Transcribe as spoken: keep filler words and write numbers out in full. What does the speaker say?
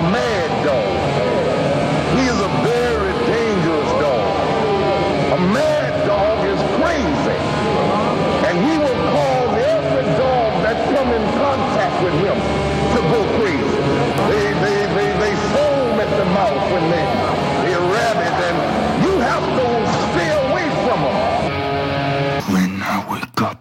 mad dog. He is a very dangerous dog. A mad dog is crazy. And he will cause every dog that come in contact with him to go crazy. They, they, they, they foam at the mouth when they